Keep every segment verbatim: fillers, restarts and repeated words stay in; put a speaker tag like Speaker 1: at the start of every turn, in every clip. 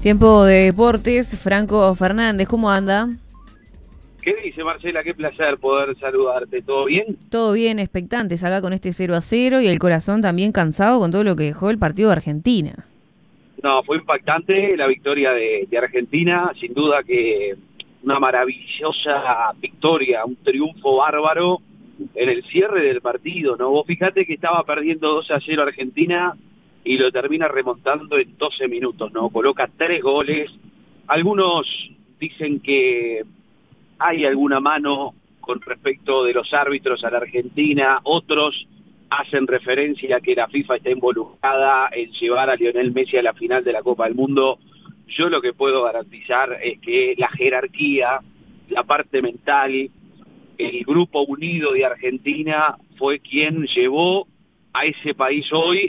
Speaker 1: Tiempo de deportes, Franco Fernández, ¿cómo anda?
Speaker 2: ¿Qué dice Marcela? Qué placer poder saludarte. ¿Todo bien?
Speaker 1: Todo bien, expectantes acá con este cero a cero y el corazón también cansado con todo lo que dejó el partido de Argentina.
Speaker 2: No, fue impactante la victoria de, de Argentina. Sin duda que una maravillosa victoria, un triunfo bárbaro en el cierre del partido, ¿no? Vos fíjate que estaba perdiendo dos a cero Argentina y lo termina remontando en doce minutos, ¿no? Coloca tres goles. Algunos dicen que hay alguna mano con respecto de los árbitros a la Argentina, otros hacen referencia a que la FIFA está involucrada en llevar a Lionel Messi a la final de la Copa del Mundo. Yo lo que puedo garantizar es que la jerarquía, la parte mental, el grupo unido de Argentina fue quien llevó a ese país hoy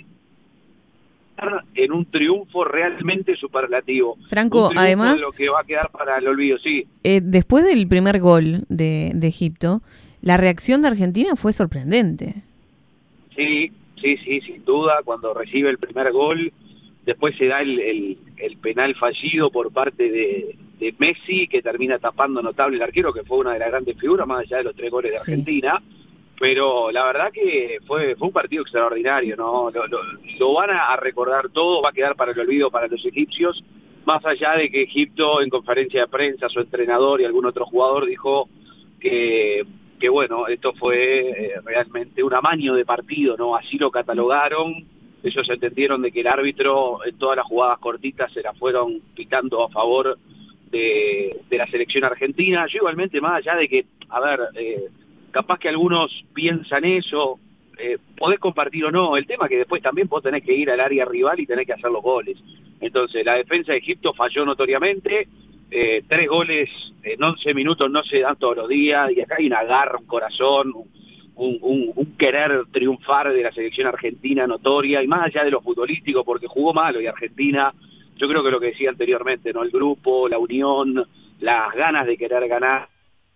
Speaker 2: en un triunfo realmente superlativo. Un
Speaker 1: Franco,
Speaker 2: triunfo de
Speaker 1: además,
Speaker 2: lo que va a quedar para el olvido, sí.
Speaker 1: eh, después del primer gol de, de Egipto, la reacción de Argentina fue sorprendente.
Speaker 2: Sí, sí, sí, sin duda, cuando recibe el primer gol, después se da el, el, el penal fallido por parte de, de Messi, que termina tapando notable el arquero, que fue una de las grandes figuras, más allá de los tres goles de
Speaker 1: Sí.
Speaker 2: Argentina, pero la verdad que fue, fue un partido extraordinario, ¿no? Lo, lo, lo van a recordar todo, va a quedar para el olvido para los egipcios, más allá de que Egipto en conferencia de prensa, su entrenador y algún otro jugador dijo que que bueno, esto fue eh, realmente un amaño de partido, ¿no? Así lo catalogaron, ellos entendieron de que el árbitro en todas las jugadas cortitas se la fueron pitando a favor de, de la selección argentina. Yo igualmente, más allá de que, a ver, eh, capaz que algunos piensan eso, eh, podés compartir o no, el tema es que después también vos tenés que ir al área rival y tenés que hacer los goles. Entonces, la defensa de Egipto falló notoriamente. Eh, tres goles en once minutos no se dan todos los días, y acá hay una garra, un corazón, un, un, un querer triunfar de la selección argentina notoria, y más allá de lo futbolístico, porque jugó malo y Argentina, yo creo que lo que decía anteriormente, ¿no? El grupo, la unión, las ganas de querer ganar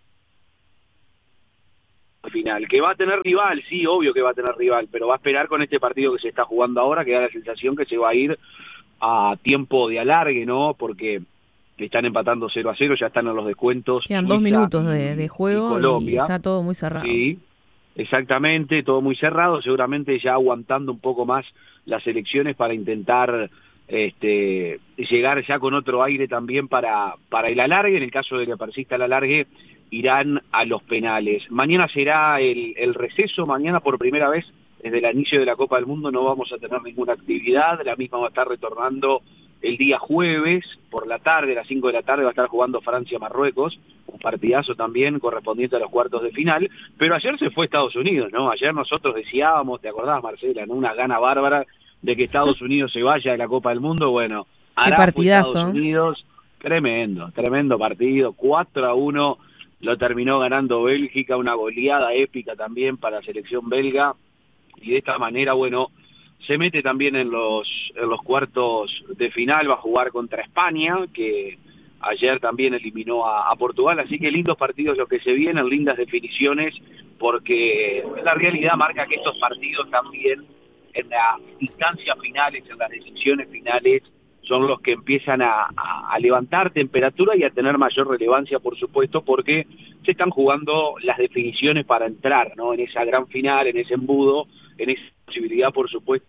Speaker 2: al final. Que va a tener rival, sí, obvio que va a tener rival, pero va a esperar con este partido que se está jugando ahora, que da la sensación que se va a ir a tiempo de alargue, ¿no? Porque están empatando cero a cero, ya están en los descuentos
Speaker 1: Quedan dos
Speaker 2: Suiza
Speaker 1: minutos de, de
Speaker 2: y, y
Speaker 1: juego y
Speaker 2: Colombia.
Speaker 1: está todo muy cerrado.
Speaker 2: Sí, exactamente, todo muy cerrado, seguramente ya aguantando un poco más las elecciones para intentar este, llegar ya con otro aire también para, para el alargue. En el caso de que persista el alargue, irán a los penales. Mañana será el, el receso, mañana por primera vez desde el inicio de la Copa del Mundo no vamos a tener ninguna actividad, la misma va a estar retornando el día jueves por la tarde, a las cinco de la tarde va a estar jugando Francia-Marruecos, un partidazo también correspondiente a los cuartos de final, pero ayer se fue Estados Unidos, ¿no? Ayer nosotros decíamos, ¿te acordás, Marcela, ¿no? Una gana bárbara de que Estados Unidos se vaya de la Copa del Mundo. Bueno,
Speaker 1: Qué
Speaker 2: hará fue Estados
Speaker 1: partidazo.
Speaker 2: Unidos, tremendo, tremendo partido, cuatro a uno lo terminó ganando Bélgica, una goleada épica también para la selección belga, y de esta manera, bueno, se mete también en los, en los cuartos de final, va a jugar contra España, que ayer también eliminó a, a Portugal, así que lindos partidos los que se vienen, lindas definiciones, porque la realidad marca que estos partidos también, en las instancias finales, en las decisiones finales, son los que empiezan a, a, a levantar temperatura y a tener mayor relevancia, por supuesto, porque se están jugando las definiciones para entrar, ¿no? En esa gran final, en ese embudo, en esa posibilidad, por supuesto.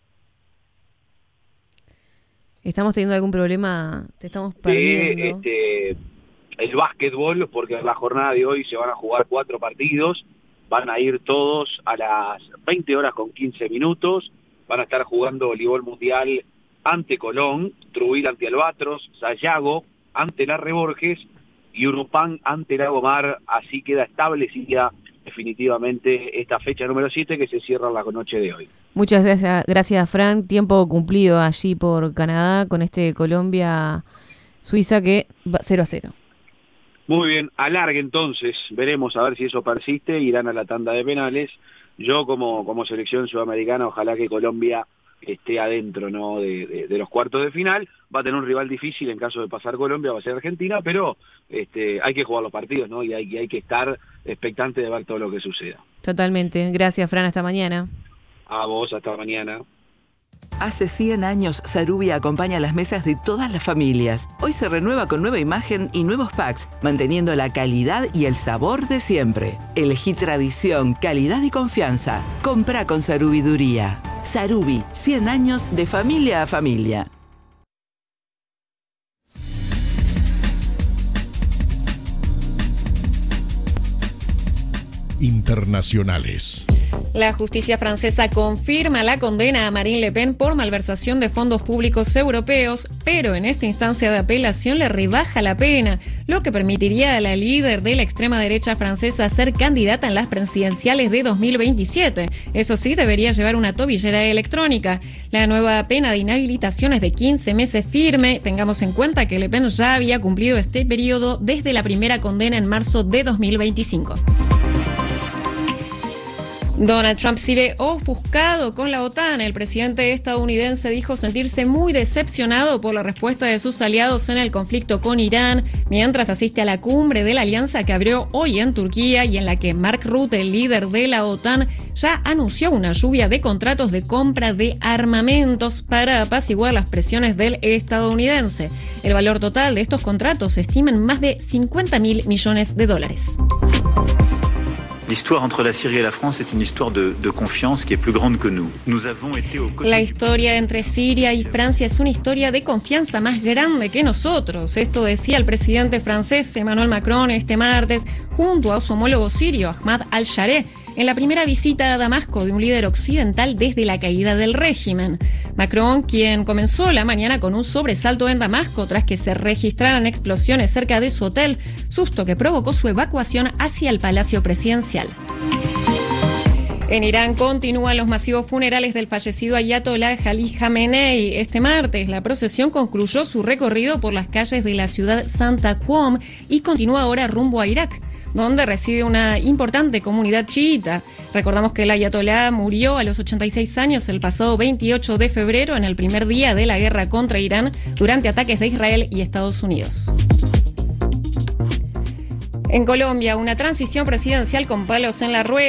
Speaker 1: ¿Estamos teniendo algún problema? Te estamos
Speaker 2: De
Speaker 1: perdiendo.
Speaker 2: este, el básquetbol, porque en la jornada de hoy se van a jugar cuatro partidos, van a ir todos a las veinte horas con quince minutos, van a estar jugando voleibol mundial ante Colón, Trujillo ante Albatros, Sayago ante la Reborges y Urupán ante Lagomar. Así queda establecida definitivamente esta fecha número siete que se cierra la noche de hoy.
Speaker 1: Muchas gracias, gracias, Frank. Tiempo cumplido allí por Canadá con este Colombia-Suiza que va cero a cero.
Speaker 2: Muy bien, alargue entonces, veremos a ver si eso persiste, irán a la tanda de penales. Yo como, como selección sudamericana, ojalá que Colombia esté adentro, ¿no? de, de, de los cuartos de final. Va a tener un rival difícil en caso de pasar Colombia, va a ser Argentina, pero este, hay que jugar los partidos, ¿no? Y hay, y hay que estar expectante de ver todo lo que suceda.
Speaker 1: Totalmente. Gracias, Fran. Hasta mañana.
Speaker 2: A vos, hasta mañana.
Speaker 3: Hace cien años, Sarubi acompaña las mesas de todas las familias. Hoy se renueva con nueva imagen y nuevos packs, manteniendo la calidad y el sabor de siempre. Elegí tradición, calidad y confianza. Compra con Sarubiduría. Sarubi, cien años de familia a familia.
Speaker 4: Internacionales.
Speaker 1: La justicia francesa confirma la condena a Marine Le Pen por malversación de fondos públicos europeos, pero en esta instancia de apelación le rebaja la pena, lo que permitiría a la líder de la extrema derecha francesa ser candidata en las presidenciales de dos mil veintisiete. Eso sí, debería llevar una tobillera electrónica. La nueva pena de inhabilitación es de quince meses firme. Tengamos en cuenta que Le Pen ya había cumplido este periodo desde la primera condena en marzo de dos mil veinticinco. Donald Trump sigue ofuscado con la OTAN. El presidente estadounidense dijo sentirse muy decepcionado por la respuesta de sus aliados en el conflicto con Irán, mientras asiste a la cumbre de la alianza que abrió hoy en Turquía y en la que Mark Rutte, el líder de la OTAN, ya anunció una lluvia de contratos de compra de armamentos para apaciguar las presiones del estadounidense. El valor total de estos contratos se estima en más de cincuenta mil millones de dólares.
Speaker 5: L'histoire entre la Syrie et la France est une histoire de, de confiance qui est plus grande que nous. Nous avons été aux côtés.
Speaker 1: La historia entre Siria y Francia es una historia de confianza más grande que nosotros. Esto decía el presidente francés Emmanuel Macron este martes junto a su homólogo sirio Ahmad al-Shareh en la primera visita a Damasco de un líder occidental desde la caída del régimen. Macron, quien comenzó la mañana con un sobresalto en Damasco tras que se registraran explosiones cerca de su hotel, susto que provocó su evacuación hacia el Palacio Presidencial. En Irán continúan los masivos funerales del fallecido ayatolá Ali Khamenei. Este martes, la procesión concluyó su recorrido por las calles de la ciudad Santa Qom y continúa ahora rumbo a Irak, donde reside una importante comunidad chiita. Recordamos que el ayatolá murió a los ochenta y seis años el pasado veintiocho de febrero, en el primer día de la guerra contra Irán, durante ataques de Israel y Estados Unidos. En Colombia, una transición presidencial con palos en la rueda.